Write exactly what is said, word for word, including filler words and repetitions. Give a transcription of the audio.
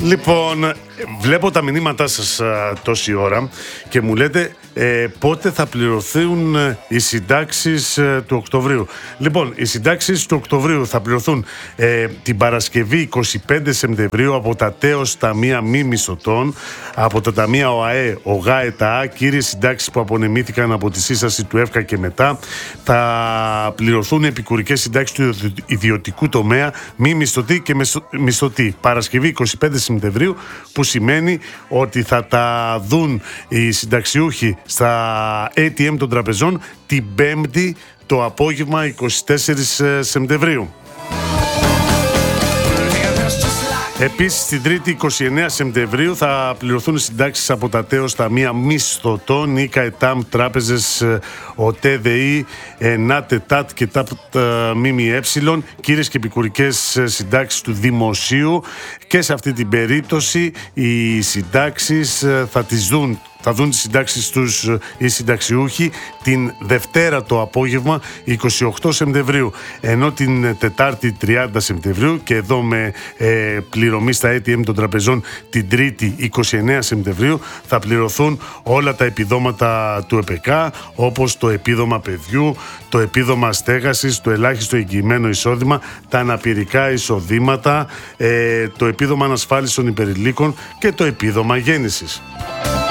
Λοιπόν, βλέπω τα μηνύματά σας α, τόση ώρα και μου λέτε ε, πότε θα πληρωθούν ε, οι συντάξεις ε, του Οκτωβρίου. Λοιπόν, οι συντάξεις του Οκτωβρίου θα πληρωθούν ε, την Παρασκευή είκοσι πέντε Σεπτεμβρίου από τα ΤΕΟΣ Ταμεία Μη Μισθωτών, από τα Ταμεία ΟΑΕ, ΟΓΑΕ, ΤΑΑ, κύριες συντάξεις που απονεμήθηκαν από τη σύσταση του ΕΦΚΑ και μετά. Θα πληρωθούν επικουρικές συντάξεις του ιδιωτικού τομέα, μη μισθωτοί και μισθωτοί. Παρασκευή είκοσι πέντε Σεπτεμβρίου, που σημαίνει ότι θα τα δουν οι συνταξιούχοι στα έι τι εμ των τραπεζών την Πέμπτη το απόγευμα είκοσι τέσσερις Σεπτεμβρίου. Επίσης, την Τρίτη είκοσι εννέα Σεπτεμβρίου θα πληρωθούν οι συντάξεις από τα ΤΕΟΣ Ταμεία Μισθωτών, ΙΚΑ, ΕΤΑΜ, Τράπεζες, ΟΤΕ, ΔΕΗ, ΝΑΤ, ΕΤΑΤ και ΤΑΠ ΜΜΕ, κύριες και επικουρικές συντάξεις του Δημοσίου. Και σε αυτή την περίπτωση οι συντάξεις θα τις δουν Θα δουν τις συντάξεις τους οι συνταξιούχοι την Δευτέρα το απόγευμα είκοσι οκτώ Σεπτεμβρίου, ενώ την Τετάρτη τριάντα Σεπτεμβρίου, και εδώ με ε, πληρωμή στα έι τι εμ των τραπεζών την Τρίτη είκοσι εννέα Σεπτεμβρίου, θα πληρωθούν όλα τα επιδόματα του ΕΠΕΚΑ, όπως το επίδομα παιδιού, το επίδομα στέγασης, το ελάχιστο εγγυημένο εισόδημα, τα αναπηρικά εισοδήματα, ε, το επίδομα ανασφάλισης των υπερηλίκων και το επίδομα γέννησης.